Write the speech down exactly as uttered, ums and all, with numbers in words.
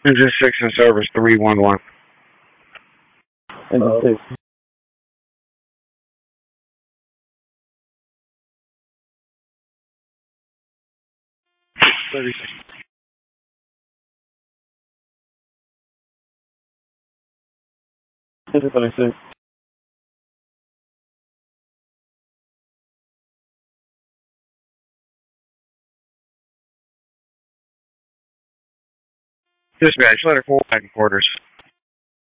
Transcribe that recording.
Engine six in service three one one. Engine uh, six. thirty-six. Engine thirty-six. Dispatch, letter four back in quarters.